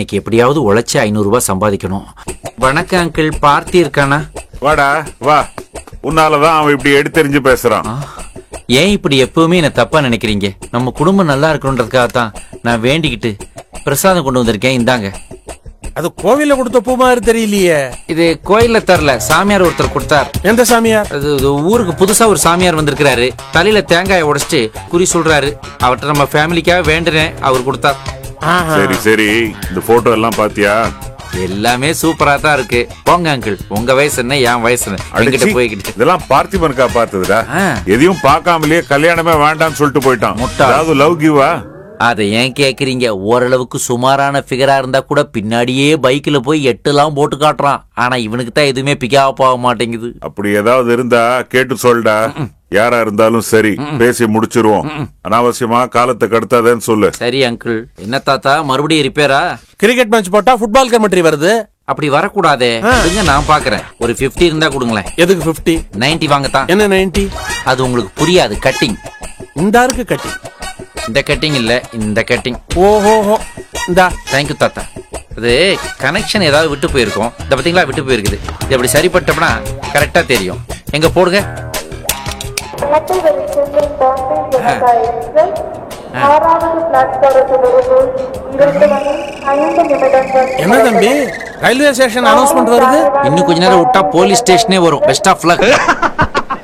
இன்னைக்கு எப்படியாவது உழைச்சி 500 ரூபாய் சம்பாதிக்கணும். வணக்கம் அங்கிள், பார்த்தி இருக்கானா? வாடா வா, உன்னாலதான் அவன் இப்படி எடுத்தெறிஞ்சு பேசுறான். ஏன் இப்படி எப்பவுமே என்ன தப்பா நினைக்கிறீங்க? நம்ம குடும்பம் நல்லா இருக்கணுன்றதுக்காக தான் நான் வேண்டிக்கிட்டு பிரசாதம் கொண்டு வந்திருக்கேன். இந்தாங்க. அது கோவில்ல கொடுத்த பூ மாதிரி தெரியலையே. இது கோயில்ல தரல, சாமியார் ஒருத்தர் கொடுத்தார். எந்த சாமியார்? அது ஊருக்கு புதுசா ஒரு சாமியார் வந்திருக்கிறாரு. தலையில தேங்காயை உடைச்சிட்டு குறி சொல்றாரு. அவர்கிட்ட நம்ம ஃபேமிலிக்காக வேண்டுறேன், அவர் கொடுத்தார். சரி சரி, இந்த போட்டோ எல்லாம் பாத்தியா? எல்லாமே சூப்பரா தான் இருக்கு. போங்க அங்கிள், உங்க வயசு என்ன என் வயசு என்ன போய்கிட்டு. இதெல்லாம் பார்த்திபனுக்கா பார்த்ததுடா. எதையும் பார்க்காமலேயே கல்யாணமே வேண்டாம்னு சொல்லிட்டு போயிட்டான். அதாவது லவ் கிவா? அதை ஏன் கேக்குறீங்க? ஓரளவுக்கு சுமாரான பிகரா இருந்தா கூட பின்னாடியே பைக்ல போய் 8 போட்டு காட்டுறான். ஆனா இவனுக்கு தான் எதுவுமே பிகாப் ஆக மாட்டேங்குது. அப்படி ஏதாவது இருந்தா கேட்டு சொல்டா. யாரா இருந்தாலும் சரி, பேசி முடிச்சிருவோம். அனாவசியமா காலத்தை கடத்தாதேன்னு சொல்லு. சரி அங்கிள். என்ன தாத்தா, மறுபடியும் ரிப்பேரா? கிரிக்கெட் மேட்ச் போட்டா ஃபுட்பால் கமெண்ட்ரி வருது. அப்படி வரக்கூடாதே. நான் பாக்குறேன். ஒரு 50 இருந்தா கொடுங்களேன். எதுக்கு 50? 90 வாங்கத்தான். என்ன 90? அது உங்களுக்கு புரியாது. கட்டிங். இந்த இருக்கு கட்டிங். இந்த கட்டிங் இல்ல, இந்த கட்டிங். ஓஹோ, இந்தா. தேங்க்யூ தாத்தா. அது கனெக்ஷன் ஏதாவது விட்டு போயிருக்கும். இந்த பாத்தீங்களா, விட்டு போயிருக்குது. இது அப்படி சரிப்பட்டோம்னா கரெக்டா தெரியும். எங்க போடுங்க. என்ன தம்பி, ரயில்வே ஸ்டேஷன் அனௌன்ஸ்மெண்ட் வருது? இன்னும் கொஞ்ச நேரம் விட்டா போலீஸ் ஸ்டேஷனே வரும். Best of luck.